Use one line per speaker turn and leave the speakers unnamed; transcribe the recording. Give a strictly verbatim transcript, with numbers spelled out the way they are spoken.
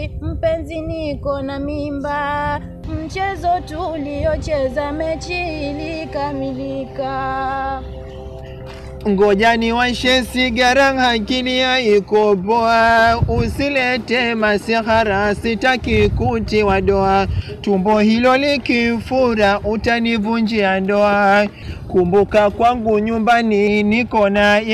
Mpenzi niko na mimba, mchezo tuliocheza mechi ilikamilika.
Ngoja niwashe sigara hakili haiko poa, usilete masihara sitaki kutiwa doa, tumbo hilo likifura utanivunjia ndoa. Kumbuka kwangu nyumbani niko na